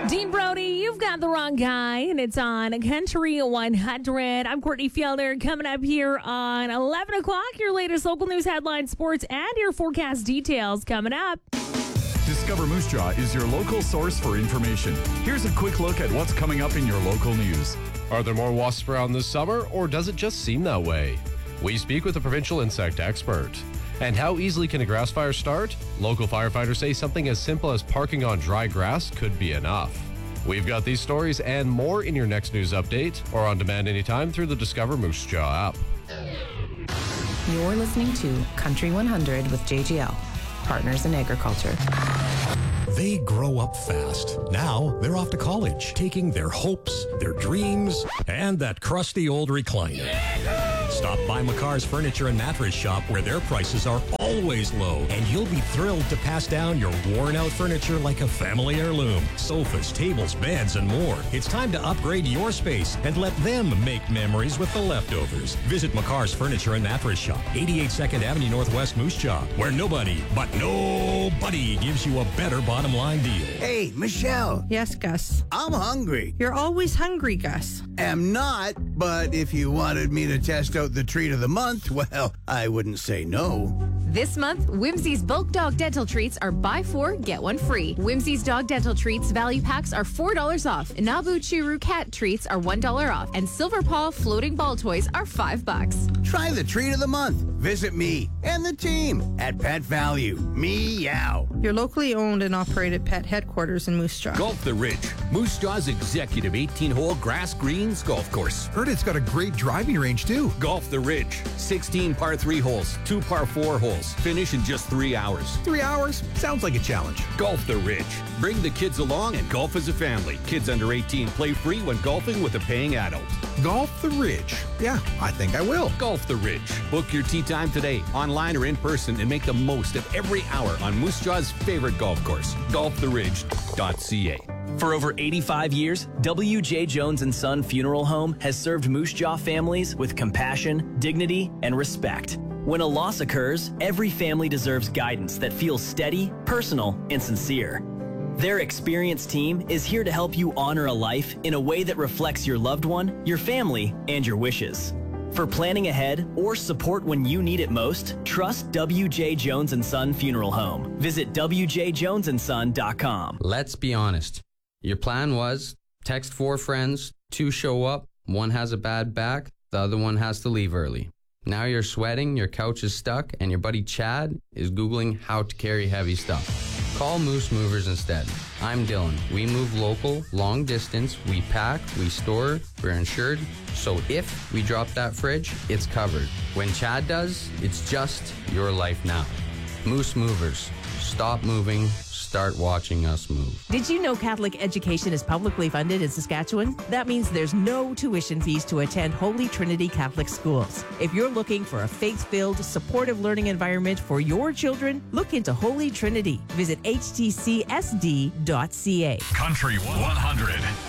Dean Brody, you've got the wrong guy, and it's on Country 100. I'm Courtney Fielder, coming up here on 11 o'clock. Your latest local news headlines, sports, and your forecast details coming up. Discover Moose Jaw is your local source for information. Here's a quick look at what's coming up in your local news. Are there more wasps around this summer, or does it just seem that way? We speak with a provincial insect expert. And how easily can a grass fire start? Local firefighters say something as simple as parking on dry grass could be enough. We've got these stories and more in your next news update, or on demand anytime through the Discover Moose Jaw app. You're listening to Country 100 with JGL, Partners in Agriculture. They grow up fast. Now they're off to college, taking their hopes, their dreams, and that crusty old recliner. Stop by McCarr's Furniture and Mattress Shop, where their prices are always low, and you'll be thrilled to pass down your worn-out furniture like a family heirloom. Sofas, tables, beds, and more. It's time to upgrade your space and let them make memories with the leftovers. Visit McCarr's Furniture and Mattress Shop, 88 2nd Avenue Northwest, Moose Jaw, where nobody gives you a better bottom line deal. Hey, Michelle. Yes, Gus. I'm hungry. You're always hungry, Gus. Am not, but if you wanted me to test out the treat of the month, well, I wouldn't say no. This month, Whimsy's bulk dog dental treats are buy 4, get 1 free. Whimsy's dog dental treats value packs are $4 off. Nabu Churu cat treats are $1 off. And Silver Paw floating ball toys are $5. Try the treat of the month. Visit me and the team at Pet Value. Meow. Your locally owned and operated pet headquarters in Moose Jaw. Golf the Ridge, Moose Jaw's executive 18-hole grass greens golf course. Heard it's got a great driving range, too. Golf the Ridge, 16 par 3 holes, 2 par 4 holes. Finish in just 3 hours. 3 hours? Sounds like a challenge. Golf the Ridge. Bring the kids along and golf as a family. Kids under 18 play free when golfing with a paying adult. Golf the Ridge. Yeah, I think I will. Golf the Ridge. Book your tee time today, online or in person, and make the most of every hour on Moose Jaw's favorite golf course, golftheridge.ca. For over 85 years, W.J. Jones & Son Funeral Home has served Moose Jaw families with compassion, dignity, and respect. When a loss occurs, every family deserves guidance that feels steady, personal, and sincere. Their experienced team is here to help you honor a life in a way that reflects your loved one, your family, and your wishes. For planning ahead or support when you need it most, trust W.J. Jones & Son Funeral Home. Visit wjjonesandson.com. Let's be honest. Your plan was text 4 friends, 2 show up, 1 has a bad back, the other one has to leave early. Now you're sweating, your couch is stuck, and your buddy Chad is Googling how to carry heavy stuff. Call Moose Movers instead. I'm Dylan. We move local, long distance, we pack, we store, we're insured, so if we drop that fridge, it's covered. When Chad does, it's just your life now. Moose Movers. Stop moving. Start watching us move. Did you know Catholic education is publicly funded in Saskatchewan? That means there's no tuition fees to attend Holy Trinity Catholic schools. If you're looking for a faith-filled, supportive learning environment for your children, look into Holy Trinity. Visit htcsd.ca. Country 100.